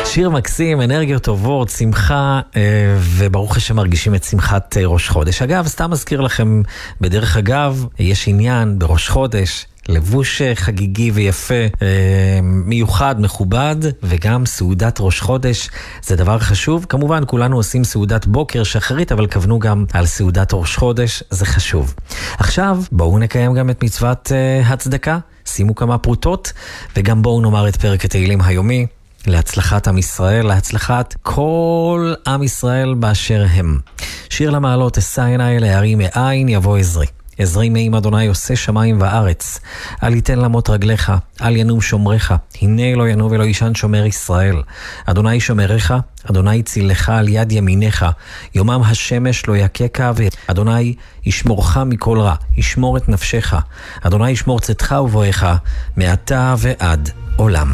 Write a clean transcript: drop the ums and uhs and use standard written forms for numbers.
שיר מקסים, אנרגיות טובות, שמחה, וברוך השם מרגישים את שמחת ראש חודש. אגב, סתם אזכיר לכם, בדרך אגב, יש עניין בראש חודש, לבוש חגיגי ויפה, מיוחד, מכובד, וגם סעודת ראש חודש, זה דבר חשוב. כמובן, כולנו עושים סעודת בוקר שחרית, אבל כוונו גם על סעודת ראש חודש, זה חשוב. עכשיו, בואו נקיים גם את מצוות הצדקה, שימו כמה פרוטות, וגם בואו נאמר את פרק התהילים היומי, להצלחת עם ישראל, להצלחת כל עם ישראל באשר הם. שיר למעלות, אשא עיניי להרים מאין יבוא עזרי. עזרי מעם אדוני עושה שמיים וארץ. אל יתן למות רגליך, אל ינום שומריך. הנה לא ינום ולא ישן שומר ישראל. אדוני שומריך, אדוני צילך על יד ימיניך. יומם השמש לא יקקה, ואדוני ישמורך מכל רע, ישמור את נפשך. אדוני ישמור צאתך ובואך, מעתה ועד עולם.